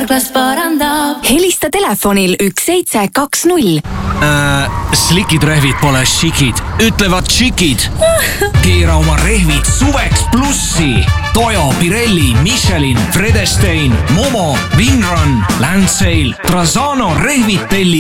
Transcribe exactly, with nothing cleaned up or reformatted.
Carglass parandab. Helista telefonil üks seitse kaks null. Äh, slikid rehvid pole šikid, ütlevad šikid. Keera oma rehvid suveks plussi. Toyo, Pirelli, Michelin, Vredestein, Momo, Winrun, Landsail, Trasano rehvid telli